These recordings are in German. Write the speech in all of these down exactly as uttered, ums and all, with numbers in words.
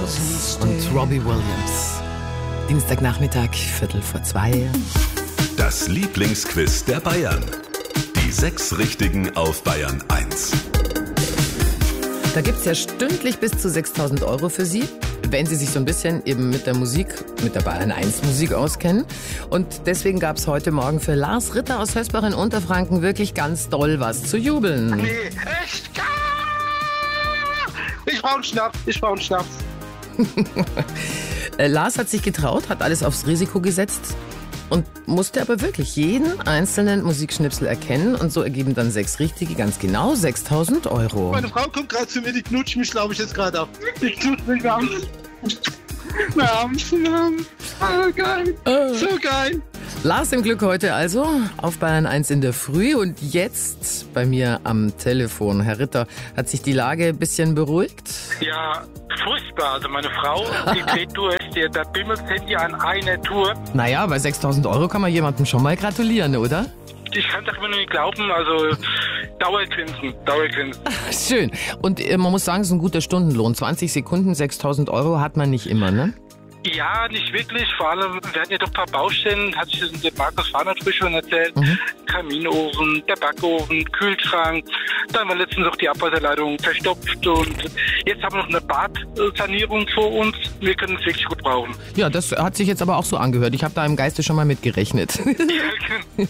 Beatles und Robbie Williams. Dienstagnachmittag, Viertel vor zwei. Das Lieblingsquiz der Bayern. Die sechs Richtigen auf Bayern eins. Da gibt es ja stündlich bis zu sechstausend Euro für Sie, wenn Sie sich so ein bisschen eben mit der Musik, mit der Bayern eins Musik auskennen. Und deswegen gab es heute Morgen für Lars Ritter aus Hösbach in Unterfranken wirklich ganz doll was zu jubeln. Nee, echt? Ich brauche einen Schnaps, ich brauche einen Schnaps. Lars hat sich getraut, hat alles aufs Risiko gesetzt und musste aber wirklich jeden einzelnen Musikschnipsel erkennen. Und so ergeben dann sechs richtige, ganz genau sechstausend Euro. Meine Frau kommt gerade zu mir, die knutscht mich, glaube ich, jetzt gerade ab. Die knutscht mich ab. So geil, so geil. Lars im Glück heute also auf Bayern eins in der Früh. Und jetzt bei mir am Telefon. Herr Ritter, hat sich die Lage ein bisschen beruhigt? Ja, furchtbar. Also meine Frau, die dreht durch, die, da bimmelt das Handy an einer Tour. Naja, bei sechstausend Euro kann man jemandem schon mal gratulieren, oder? Ich kann das immer noch nicht glauben, also Dauergrinsen, Dauergrinsen. Schön. Und äh, man muss sagen, es ist ein guter Stundenlohn. zwanzig Sekunden, sechstausend Euro hat man nicht immer, ne? Ja, nicht wirklich. Vor allem, wir hatten ja doch ein paar Baustellen, hat sich das der Markus Fahnert schon erzählt. Mhm. Kaminofen, der Backofen, Kühlschrank. Dann war letztens noch die Abwasserleitung verstopft und jetzt haben wir noch eine Badsanierung vor uns. Wir können es wirklich gut brauchen. Ja, das hat sich jetzt aber auch so angehört. Ich habe da im Geiste schon mal mitgerechnet. Ja, äh,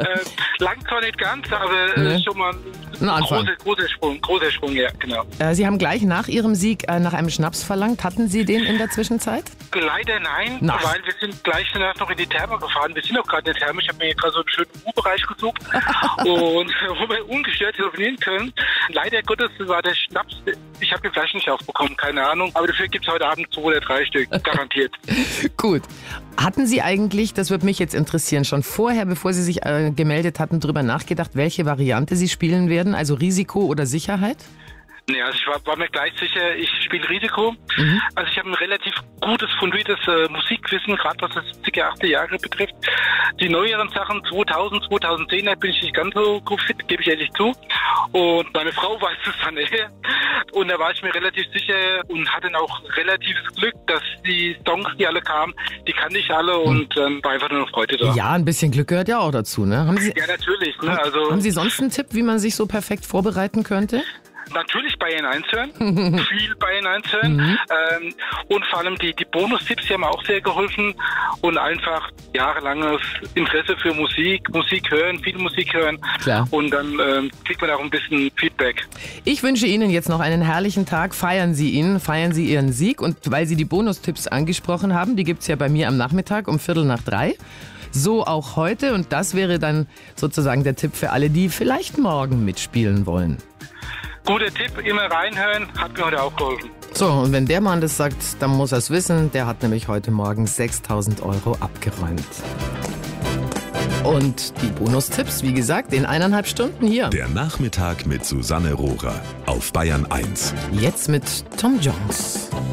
lang zwar nicht ganz, aber äh, nee. schon mal ein Anfang. Großer, großer Sprung, großer Sprung, ja, genau. Äh, Sie haben gleich nach Ihrem Sieg äh, nach einem Schnaps verlangt. Hatten Sie den in der Zwischenzeit? Leider nein, Na. weil wir sind gleich danach noch in die Therme gefahren. Wir sind auch gerade in der Therme. Ich habe mir gerade so einen schönen U-Bereich gesucht und wo wir ungestört telefonieren können. Leider Gottes war der Schnaps, ich habe die Flaschen nicht aufbekommen, keine Ahnung. Aber dafür gibt es heute Abend zwei oder drei Stück, garantiert. Gut. Hatten Sie eigentlich, das würde mich jetzt interessieren, schon vorher, bevor Sie sich äh, gemeldet hatten, drüber nachgedacht, welche Variante Sie spielen werden? Also Risiko oder Sicherheit? Nee, also ich war, war mir gleich sicher, ich spiele Risiko. Mhm. Also ich habe ein relativ gutes, fundiertes äh, Musikwissen, gerade was das siebziger, achtziger Jahre betrifft. Die neueren Sachen, zweitausend, zweitausendzehn, da bin ich nicht ganz so fit, gebe ich ehrlich zu. Und meine Frau weiß es dann eher. Und da war ich mir relativ sicher und hatte dann auch relatives Glück, dass die Songs, die alle kamen, die kannte ich alle und ähm, war einfach nur noch Freude da. Ja, ein bisschen Glück gehört ja auch dazu, ne? Haben Sie, ja, natürlich. Ne? Also, haben Sie sonst einen Tipp, wie man sich so perfekt vorbereiten könnte? Natürlich Bayern eins hören, viel Bayern eins hören Mhm. ähm, und vor allem die, die Bonustipps, die haben auch sehr geholfen und einfach jahrelanges Interesse für Musik, Musik hören, viel Musik hören. Klar. Und dann ähm, kriegt man auch ein bisschen Feedback. Ich wünsche Ihnen jetzt noch einen herrlichen Tag. Feiern Sie ihn, feiern Sie Ihren Sieg. Und weil Sie die Bonustipps angesprochen haben, die gibt's ja bei mir am Nachmittag um Viertel nach drei. So auch heute. Und das wäre dann sozusagen der Tipp für alle, die vielleicht morgen mitspielen wollen. Guter Tipp, immer reinhören, hat mir heute auch geholfen. So, und wenn der Mann das sagt, dann muss er es wissen. Der hat nämlich heute Morgen sechstausend Euro abgeräumt. Und die Bonustipps, wie gesagt, in eineinhalb Stunden hier. Der Nachmittag mit Susanne Rohrer auf Bayern eins. Jetzt mit Tom Jones.